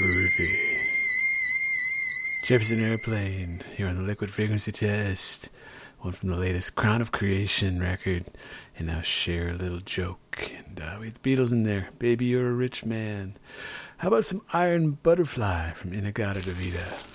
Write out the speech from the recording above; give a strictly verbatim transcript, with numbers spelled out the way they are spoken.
groovy. Jefferson Airplane, here on the Liquid Frequency Test. One from the latest Crown of Creation record. And now Share a Little Joke. And uh, we have the Beatles in there. Baby, You're a Rich Man. How about some Iron Butterfly from Inagata Davida?